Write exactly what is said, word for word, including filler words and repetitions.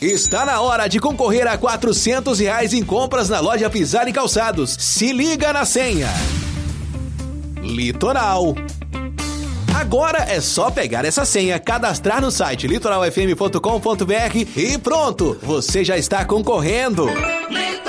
Está na hora de concorrer a quatrocentos reais em compras na loja Pisar e Calçados. Se liga na senha. Litoral. Agora é só pegar essa senha, cadastrar no site litoral f m ponto com ponto b r e pronto, você já está concorrendo.